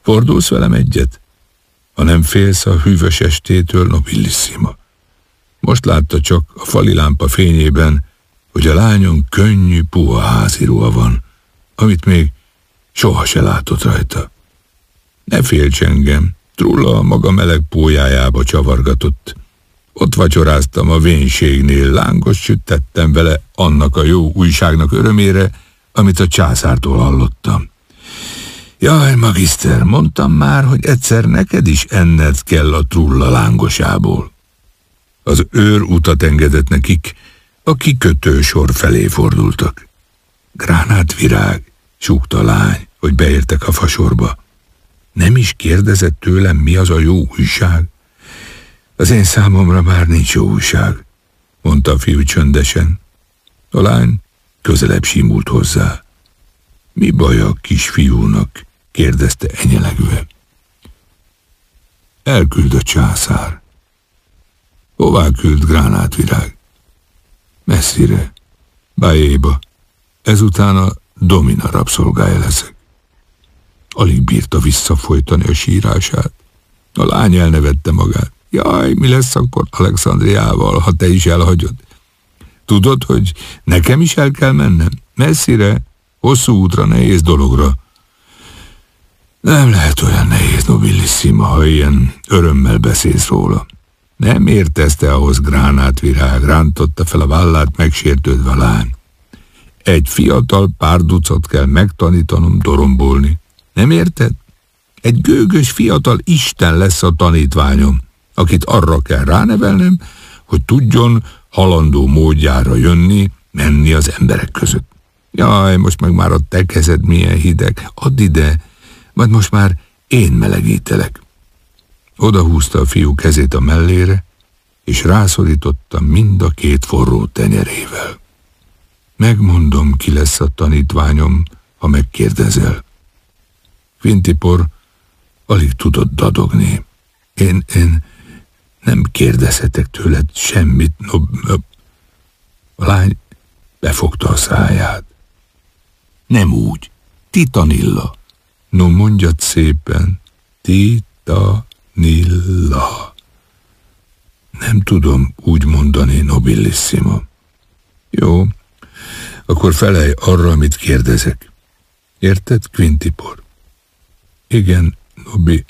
Fordulsz velem egyet? Ha nem félsz a hűvös estétől, nobilissima. Most látta csak a fali lámpa fényében, hogy a lányon könnyű, puha házi ruha van, amit még soha se látott rajta. Ne félts engem, Trulla a maga meleg pólyájába csavargatott. Ott vacsoráztam a vénségnél, lángos sütettem vele annak a jó újságnak örömére, amit a császártól hallottam. Jaj, magiszter, mondtam már, hogy egyszer neked is enned kell a Trulla lángosából. Az őr utat engedett nekik, a kikötősor felé fordultak. Gránátvirág, súgta a lány, hogy beértek a fasorba. Nem is kérdezett tőlem, mi az a jó újság? Az én számomra már nincs jó újság, mondta a fiú csöndesen. A lány közelebb simult hozzá. Mi baj a kisfiúnak? Kérdezte enyelegve. Elküld a császár. Hová küld, Gránátvirág? Messzire, Bayéba. Ezután a Domina rabszolgája leszek. Alig bírta visszafolytani a sírását. A lány elnevette magát. Jaj, mi lesz akkor Alexandriával, ha te is elhagyod? Tudod, hogy nekem is el kell mennem? Messzire, hosszú útra, nehéz dologra. Nem lehet olyan nehéz, nobilissima, ha ilyen örömmel beszélsz róla. Nem értezte ahhoz, Gránátvirág, rántotta fel a vállát megsértődve a lány. Egy fiatal párducot kell megtanítanom dorombolni. Nem érted? Egy gőgös fiatal isten lesz a tanítványom, akit arra kell ránevelnem, hogy tudjon halandó módjára jönni, menni az emberek között. Jaj, most meg már a te kezed milyen hideg, add ide, majd most már én melegítelek. Odahúzta a fiú kezét a mellére, és rászorította mind a két forró tenyerével. Megmondom, ki lesz a tanítványom, ha megkérdezel. Quintipor alig tudott dadogni. Én nem kérdezhetek tőled semmit, A lány befogta a száját. Nem úgy, Titanilla. No, mondjad szépen, Titanilla. Nem tudom úgy mondani, nobilissima. Jó, akkor felelj arra, amit kérdezek. Érted, Quintipor? Igen, Nobi.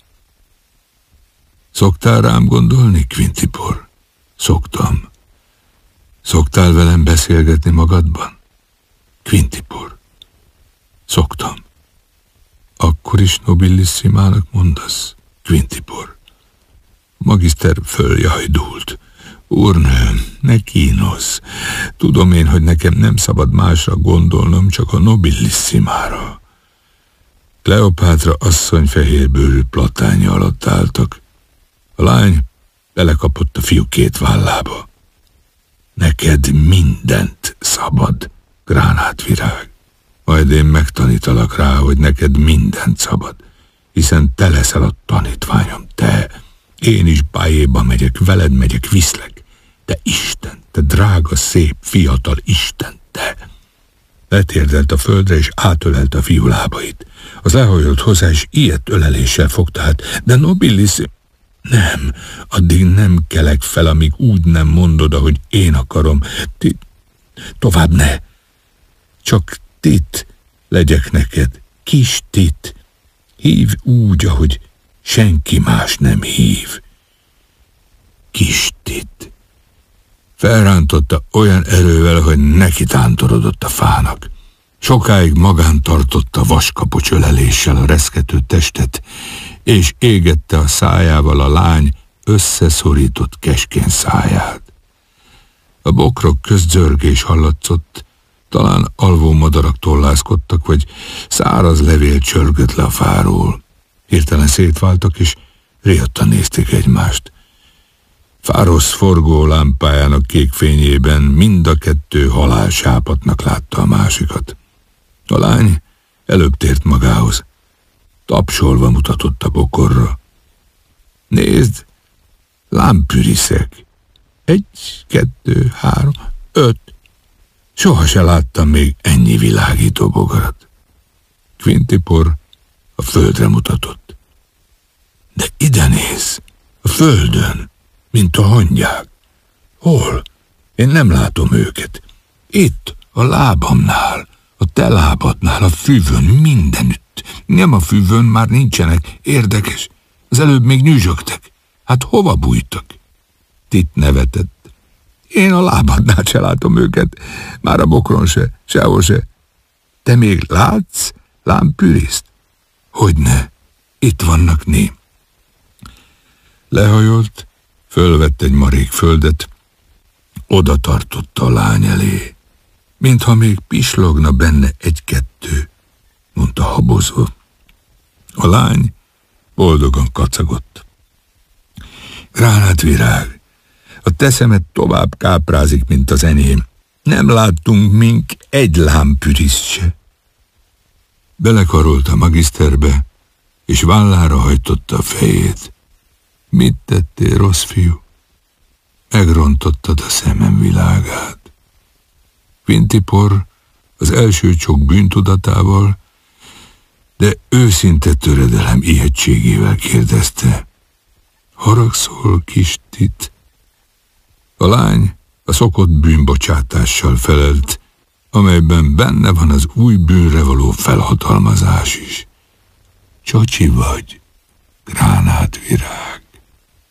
Szoktál rám gondolni, Quintipor? Szoktam. Szoktál velem beszélgetni magadban? Quintipor. Szoktam. Akkor is nobilissimának mondasz, Quintipor. Magiszter följajdult. Úrnőm, ne kínozz. Tudom én, hogy nekem nem szabad másra gondolnom, csak a nobilissimára. Kleopátra asszony fehérbőrű platánya alatt álltak. A lány belekapott a fiú két vállába. Neked mindent szabad, Gránátvirág. Majd én megtanítalak rá, hogy neked mindent szabad, hiszen te leszel a tanítványom, te. Én is Bayéba megyek, veled megyek, viszlek. Te Isten, te drága, szép, fiatal Isten, te. Letérdelt a földre, és átölelte a fiú lábait. Az lehajolt hozzá, és ilyet öleléssel fogta át. De nobilis... Nem, addig nem kelek fel, amíg úgy nem mondod, ahogy én akarom. Tovább ne. Csak Tit legyek neked, kis Tit. Hívj úgy, ahogy senki más nem hív. Kis Tit. Felrántotta olyan erővel, hogy neki tántorodott a fának. Sokáig magán tartotta vaskapocs öleléssel a reszkető testet, és égette a szájával a lány összeszorított keskeny száját. A bokrok közt zörgés hallatszott, talán alvó madarak tollászkodtak, vagy száraz levél csörgött le a fáról. Hirtelen szétváltak, és riadtan nézték egymást. Fárosz forgó lámpájának kék fényében mind a kettő halálsápatnak látta a másikat. A lány előbb tért magához. Tapsolva mutatott a bokorra. Nézd, lámpüriszek. 1, 2, 3, 5. Soha se láttam még ennyi világító bogarat. Quintipor a földre mutatott. Ide néz, a földön, mint a hangyák. Hol? Én nem látom őket. Itt, a lábamnál, a te lábadnál, a füvön, mindenütt. Nem a füvön, már nincsenek. Érdekes. Az előbb még nyüzsögtek. Hát hova bújtak? Tit nevetett. Én a lábadnál se látom őket. Már a bokron se, sehol se. Te még látsz, lámpüriszt? Hogyne, itt vannak ném. Lehajolt, fölvett egy marék földet, oda tartotta a lány elé, mintha még pislogna benne egy-kettő, mondta habozva. A lány boldogan kacagott. Gránátvirág, a te szemed tovább káprázik, mint az enyém. Nem láttunk mink egy lámpüriszt se. Belekarolt a magiszterbe, és vállára hajtotta a fejét. Mit tettél, rossz fiú? Megrontottad a szemem világát. Quintipor az első csók bűntudatával, de őszinte töredelem ijegységével kérdezte. Haragszol, kis Tit? A lány a szokott bűnbocsátással felelt, amelyben benne van az új bűnre való felhatalmazás is. Csocsi vagy, gránátvirág.